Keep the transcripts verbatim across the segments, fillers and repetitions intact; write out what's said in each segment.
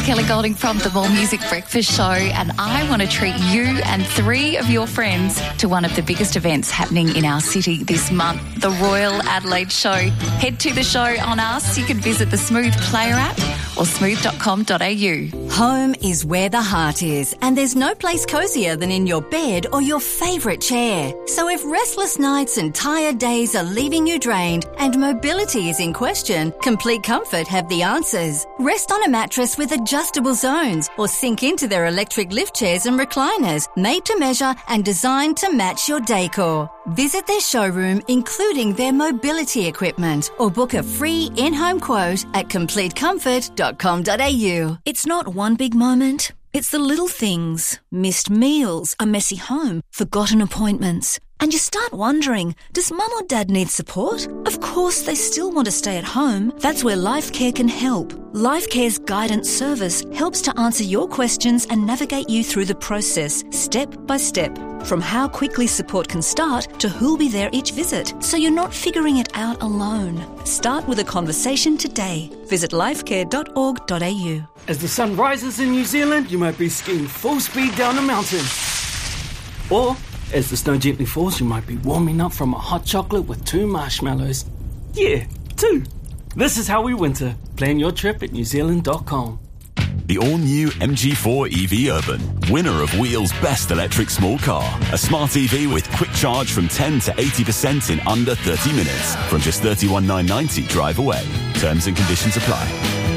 Kelly Golding from the More Music Breakfast Show, and I want to treat you and three of your friends to one of the biggest events happening in our city this month, the Royal Adelaide Show. Head to the show on us. You can visit the Smooth Player app or smooth dot com dot a u. Home is where the heart is, and there's no place cosier than in your bed or your favourite chair. So if restless nights and tired days are leaving you drained and mobility is in question, Complete Comfort have the answers. Rest on a mattress with adjustable zones or sink into their electric lift chairs and recliners, made to measure and designed to match your decor. Visit their showroom, including their mobility equipment, or book a free in-home quote at complete comfort dot com dot a u. It's not one big moment. It's the little things. Missed meals, a messy home, forgotten appointments. And you start wondering, does mum or dad need support? Of course, they still want to stay at home. That's where LifeCare can help. LifeCare's guidance service helps to answer your questions and navigate you through the process, step by step. From how quickly support can start to who'll be there each visit, so you're not figuring it out alone. Start with a conversation today. Visit lifecare dot org dot a u. As the sun rises in New Zealand, you might be skiing full speed down a mountain. Or, as the snow gently falls, you might be warming up from a hot chocolate with two marshmallows. Yeah, two. This is how we winter. Plan your trip at new zealand dot com. The all-new M G four E V Urban, winner of Wheel's Best Electric Small Car. A smart E V with quick charge from ten to eighty percent in under thirty minutes. From just thirty-one thousand nine hundred ninety drive away. Terms and conditions apply.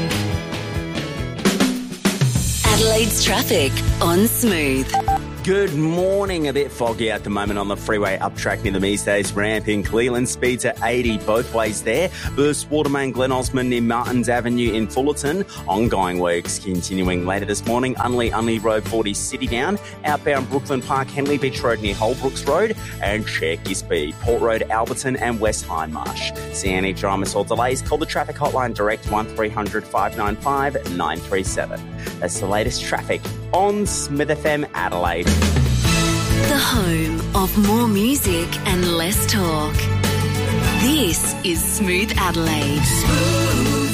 Adelaide's traffic on Smooth. Good morning. A bit foggy at the moment on the freeway up track near the Meastays ramp in Cleveland. Speeds at eighty both ways there. Bruce Waterman, Glen Osmond near Mountains Avenue in Fullerton. Ongoing works continuing later this morning. Unley, Unley Road forty City Down. Outbound Brooklyn Park, Henley Beach Road near Holbrooks Road. And check your speed. Port Road, Alberton and West Hindmarsh. See any dramas or delays? Call the traffic hotline direct one three hundred five nine five nine three seven. That's the latest traffic on Smith F M Adelaide. The home of more music and less talk. This is Smooth Adelaide. Smooth.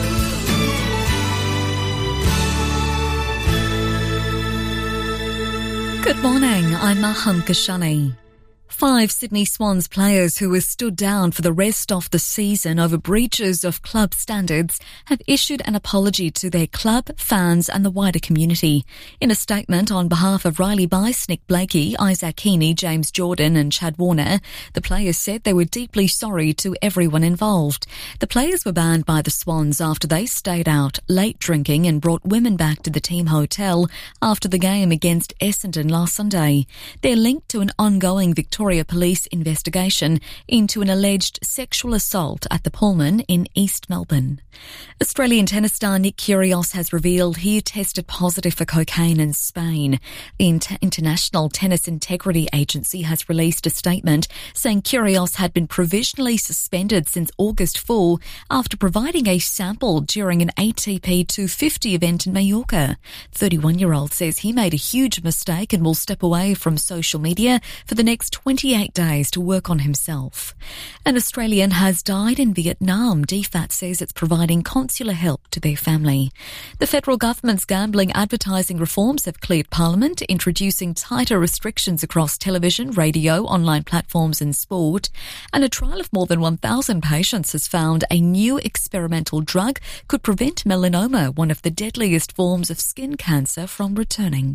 Good morning, I'm Maham Kashani. Five Sydney Swans players who were stood down for the rest of the season over breaches of club standards have issued an apology to their club, fans and the wider community. In a statement on behalf of Riley Bice, Nick Blakey, Isaac Heaney, James Jordan and Chad Warner, the players said they were deeply sorry to everyone involved. The players were banned by the Swans after they stayed out late drinking and brought women back to the team hotel after the game against Essendon last Sunday. They're linked to an ongoing Victoria Police investigation into an alleged sexual assault at the Pullman in East Melbourne. Australian tennis star Nick Kyrgios has revealed he tested positive for cocaine in Spain. The Inter- International Tennis Integrity Agency has released a statement saying Kyrgios had been provisionally suspended since August fourth after providing a sample during an A T P two fifty event in Mallorca. thirty-one-year-old says he made a huge mistake and will step away from social media for the next twenty-eight days to work on himself. An Australian has died in Vietnam. D F A T says it's providing consular help to their family. The federal government's gambling advertising reforms have cleared Parliament, introducing tighter restrictions across television, radio, online platforms and sport. And a trial of more than one thousand patients has found a new experimental drug could prevent melanoma, one of the deadliest forms of skin cancer, from returning.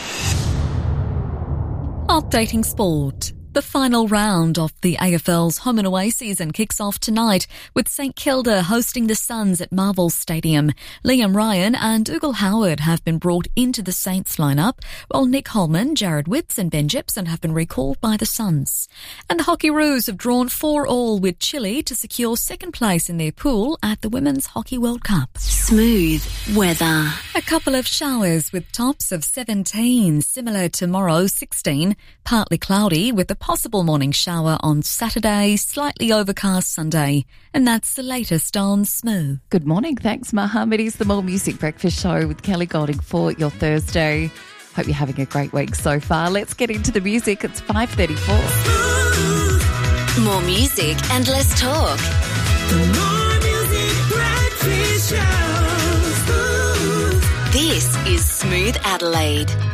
Updating sport. The final round of the A F L's home and away season kicks off tonight with St Kilda hosting the Suns at Marvel Stadium. Liam Ryan and Dougal Howard have been brought into the Saints lineup, while Nick Holman, Jared Witts and Ben Gibson have been recalled by the Suns. And the Hockeyroos have drawn four all with Chile to secure second place in their pool at the Women's Hockey World Cup. Smooth weather. A couple of showers with tops of seventeen, similar tomorrow, sixteen, partly cloudy with a possible morning shower on Saturday, slightly overcast Sunday. And that's the latest on Smooth. Good morning. Thanks, Maham. It is the More Music Breakfast Show with Kelly Golding for your Thursday. Hope you're having a great week so far. Let's get into the music. It's five thirty-four. More music and less talk. The More Music Breakfast Show. This is Smooth Adelaide.